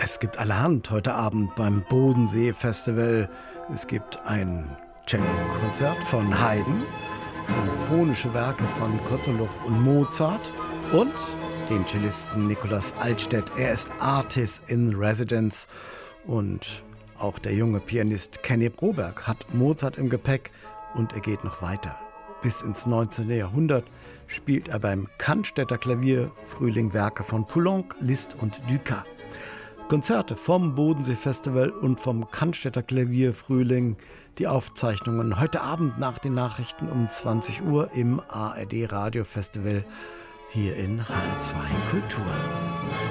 Es gibt allerhand heute Abend beim Bodensee-Festival. Es gibt ein Cello-Konzert von Haydn, symphonische Werke von Kotzeluch und Mozart und den Cellisten Nikolaus Altstädt. Er ist Artist in Residence und auch der junge Pianist Kenny Broberg hat Mozart im Gepäck und er geht noch weiter. Bis ins 19. Jahrhundert spielt er beim Cannstätter Klavierfrühling Werke von Poulenc, Liszt und Dukas. Konzerte vom Bodensee-Festival und vom Cannstätter Klavierfrühling. Die Aufzeichnungen heute Abend nach den Nachrichten um 20 Uhr im ARD Radio Festival hier in HR2 Kultur.